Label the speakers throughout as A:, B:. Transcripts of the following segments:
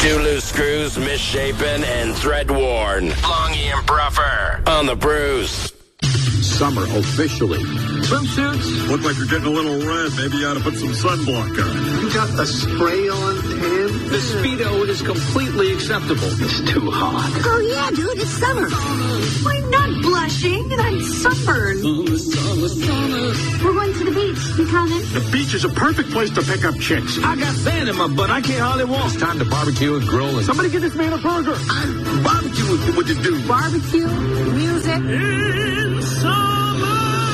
A: Too loose screws, misshapen, and thread-worn. Longy and Bruffer on the Bruce.
B: Summer officially.
C: Swimsuits?
D: Look like you're getting a little red. Maybe you ought to put some sunblock on.
C: You got a spray on tan? The Speedo is completely acceptable. It's too hot.
E: Oh, yeah, dude, it's summer. I'm not blushing, and I'm sunburned. We're going to the beach. You coming?
D: The beach is a perfect place to pick up chicks.
C: I got sand in my butt. I can't hardly walk.
B: It's time to barbecue and grill.
D: Somebody get this man a burger.
C: Barbecue is what you do.
E: Barbecue, music.
C: In summer.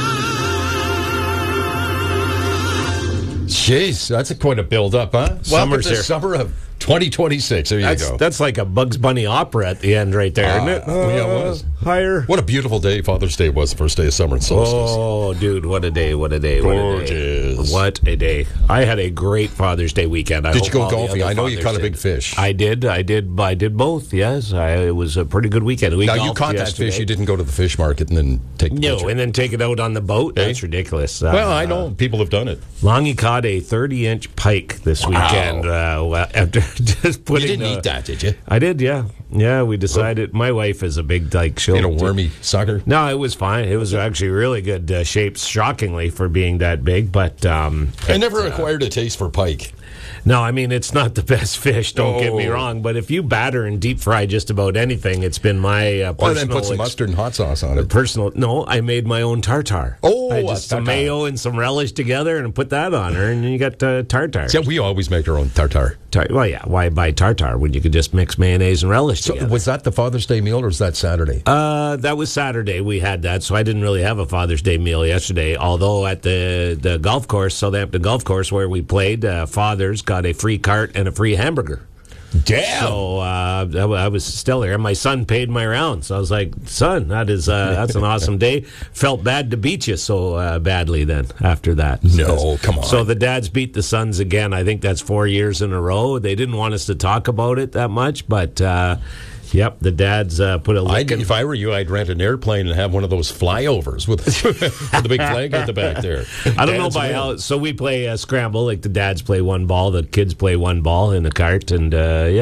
F: Jeez, that's quite a build-up, huh?
G: Summer's here.
F: Summer of 2026. There you go.
G: That's like a Bugs Bunny opera at the end right there, isn't it?
F: Yeah, it was.
G: Higher.
F: What a beautiful day Father's Day was, the first day of summer and solstice.
G: Oh, dude, what a day, what a day, what a day.
F: Gorgeous.
G: What a day. I had a great Father's Day weekend.
F: Did you go golfing? I know you caught a big fish.
G: I did both, yes. It was a pretty good weekend.
F: Now, you caught that fish, you didn't go to the fish market and then take the picture.
G: and then take it out on the boat?
F: Hey?
G: That's ridiculous.
F: Well, I know. People have done it.
G: Longy caught a 30-inch pike this weekend. After just putting
F: You didn't eat that, did you?
G: I did, yeah. Yeah, we decided. My wife is a big she'll
F: In a wormy sucker?
G: No, it was fine. It was actually really good shape, shockingly, for being that big. But
F: I never acquired a taste for pike.
G: no, I mean, it's not the best fish, don't get me wrong. But if you batter and deep fry just about anything, it's been my personal...
F: Well, then put some mustard and hot sauce on it.
G: No, I made my own tartare.
F: Oh,
G: I just some mayo and some relish together and put that on her, and then you got tartare.
F: Yeah, we always make our own tartare.
G: Well, yeah, why buy tartare when you could just mix mayonnaise and relish
F: So
G: together?
F: was that the Father's Day meal or was that Saturday?
G: That was Saturday. We had that, so I didn't really have a Father's Day meal yesterday. Although at the golf course, Southampton Golf Course, where we played, fathers got a free cart and a free hamburger.
F: Damn!
G: So I was still there. My son paid my round, so I was like, "Son, that's an awesome day." Felt bad to beat you so badly. Then after that,
F: No, come on.
G: So the dads beat the sons again. I think that's 4 years in a row. They didn't want us to talk about it that much, but. Yep, the dads put a lick in.
F: If I were you, I'd rent an airplane and have one of those flyovers with the big flag at the back there.
G: I don't know by how. So we play scramble, like the dads play one ball, the kids play one ball in the cart, and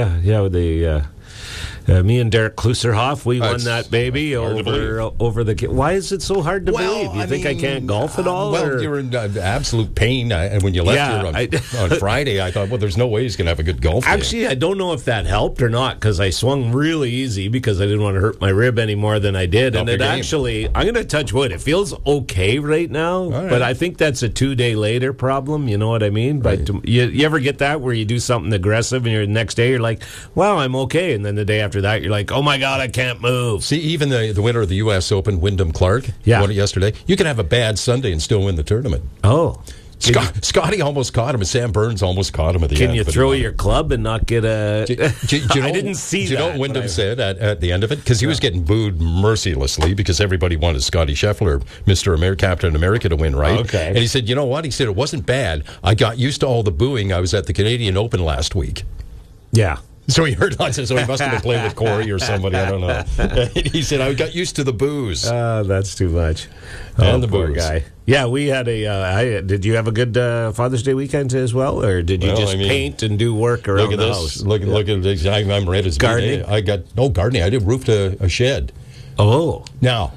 G: me and Derek Klusserhoff, we won that baby over the. Why is it so hard to believe? You think I can't golf at all?
F: Well, you're in absolute pain. And when you left here on Friday, I thought, well, there's no way he's going to have a good golf day.
G: Actually, I don't know if that helped or not because I swung really easy because I didn't want to hurt my rib any more than I did. And it actually, I'm going to touch wood. It feels okay right now, but I think that's a 2 day later problem. You know what I mean? Right. But you ever get that where you do something aggressive and the next day you're like, wow, I'm okay. And then the day after that, you're like, oh my God, I can't move.
F: See, even the winner of the U.S. Open, Wyndham Clark, won it yesterday. You can have a bad Sunday and still win the tournament.
G: Oh.
F: Scotty almost caught him, and Sam Burns almost caught him at the end.
G: Can you throw your club and not get a...
F: I
G: didn't see that.
F: Do you know what Wyndham said at the end of it? Because he was getting booed mercilessly because everybody wanted Scotty Scheffler, Captain America, to win, right?
G: Okay.
F: And he said, you know what? He said, it wasn't bad. I got used to all the booing. I was at the Canadian Open last week.
G: Yeah.
F: So he heard lots of, so he must have been playing with Corey or somebody, I don't know. He said, I got used to the booze.
G: That's too much.
F: And the
G: poor
F: booze.
G: guy. Yeah, we had did you have a good Father's Day weekend as well, or did you paint and do work around the house?
F: Look at this. I'm ready as
G: gardening.
F: I got gardening. I did roofed a shed.
G: Oh,
F: now,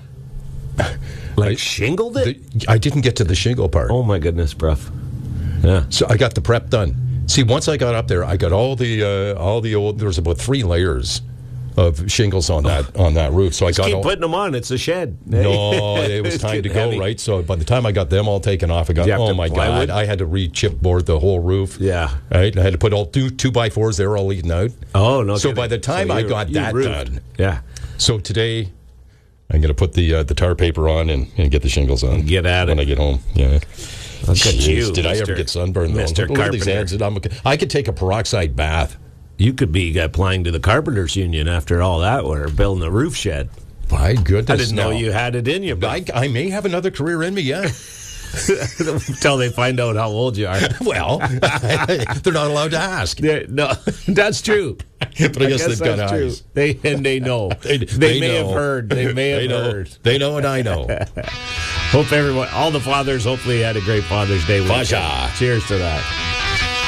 G: shingled it?
F: I didn't get to the shingle part.
G: Oh my goodness, bruv. Yeah.
F: So I got the prep done. See, once I got up there, I got all the old. There was about 3 layers of shingles on that roof. So I got
G: keep putting them on. It's a shed.
F: No, it was time to go. Heavy. Right. So by the time I got them all taken off, I got my God! I had to re-chipboard the whole roof.
G: Yeah.
F: Right. I had to put all 2x4s. They were all eaten out.
G: Oh no!
F: So by the time I got that done,
G: yeah.
F: So today, I'm going to put the tar paper on and get the shingles on.
G: Get at it
F: when I get home. Yeah.
G: Look at you,
F: did I ever get sunburned?
G: Mr.
F: Look at these hands. I could take a peroxide bath.
G: You could be applying to the Carpenters Union after all that, or building a roof shed.
F: My goodness.
G: I didn't know you had it in you.
F: I may have another career in me, yeah.
G: Until they find out how old you are.
F: Well, they're not allowed to ask.
G: No, that's true.
F: But I guess they've got eyes.
G: They know. They may have heard. They may have heard.
F: They know and I know.
G: Hope all the fathers, hopefully had a great Father's Day weekend.
F: Fasha.
G: Cheers to that.